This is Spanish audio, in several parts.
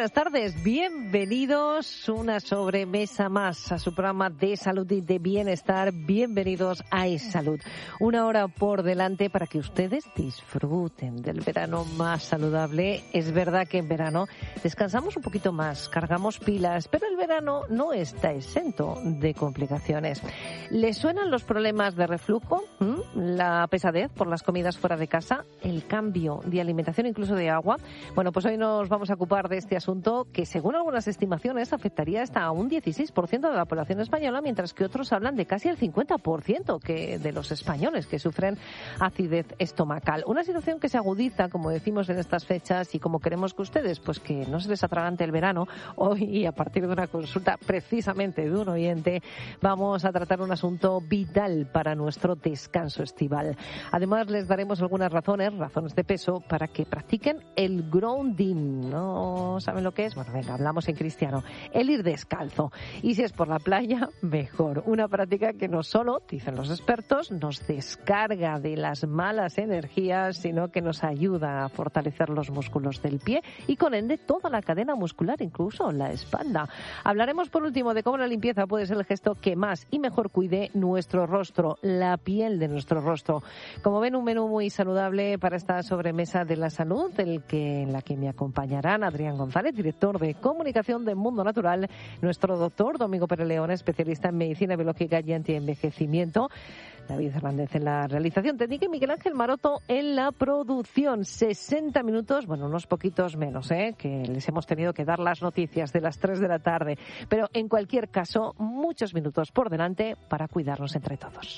buenas tardes, bienvenidos una sobremesa más a su programa de salud y de bienestar. Bienvenidos a eSalud. Una hora por delante para que ustedes disfruten del verano más saludable. Es verdad que en verano descansamos un poquito más, cargamos pilas, pero el verano no está exento de complicaciones. ¿Les suenan los problemas de reflujo? ¿La pesadez por las comidas fuera de casa? ¿El cambio de alimentación, incluso de agua? Bueno, pues hoy nos vamos a ocupar de este asunto que, según algunas estimaciones, afectaría hasta a un 16% de la población española, mientras que otros hablan de casi el 50% de los españoles que sufren acidez estomacal. Una situación que se agudiza, como decimos en estas fechas, y como queremos que ustedes, pues que no se les atragante el verano. Hoy, y a partir de una consulta precisamente de un oyente, vamos a tratar un asunto vital para nuestro descanso estival. Además, les daremos algunas razones de peso, para que practiquen el grounding. ¿No saben lo que es? Bueno, venga, hablamos en cristiano. El ir descalzo. Y si es por la playa, mejor. Una práctica que no solo, dicen los expertos, nos descarga de las malas energías, sino que nos ayuda a fortalecer los músculos del pie y con ende toda la cadena muscular, incluso la espalda. Hablaremos por último de cómo la limpieza puede ser el gesto que más y mejor cuide nuestro rostro, la piel de nuestro rostro. Como ven, un menú muy saludable para esta sobremesa de la salud, en la que me acompañarán Adrián González, director de comunicación de Mundo Natural, nuestro doctor Domingo Pérez León, especialista en medicina biológica y antienvejecimiento, David Hernández en la realización técnica y Miguel Ángel Maroto en la producción. 60 minutos, bueno, unos poquitos menos, que les hemos tenido que dar las noticias de las 3 de la tarde. Pero en cualquier caso, muchos minutos por delante para cuidarnos entre todos.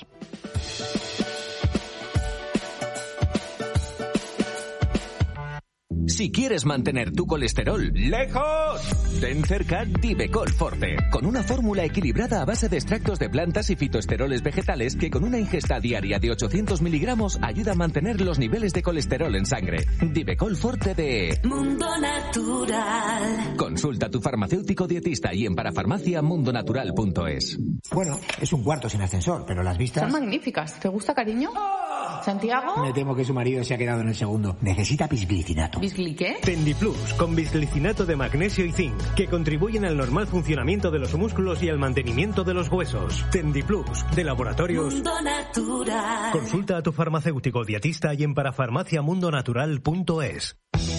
Si quieres mantener tu colesterol lejos, ten cerca Divecol Forte, con una fórmula equilibrada a base de extractos de plantas y fitoesteroles vegetales que con una ingesta diaria de 800 miligramos ayuda a mantener los niveles de colesterol en sangre. Divecol Forte de Mundo Natural. Consulta a tu farmacéutico dietista y en parafarmaciamundonatural.es. Bueno, es un cuarto sin ascensor, pero las vistas... Son magníficas. ¿Te gusta, cariño? ¿Santiago? Me temo que su marido se ha quedado en el segundo. Necesita bisglicinato. ¿Bisgli-qué? Tendiplus, con bisglicinato de magnesio y zinc, que contribuyen al normal funcionamiento de los músculos y al mantenimiento de los huesos. Tendiplus, de Laboratorios Mundo Natural. Consulta a tu farmacéutico dietista y en parafarmaciamundonatural.es.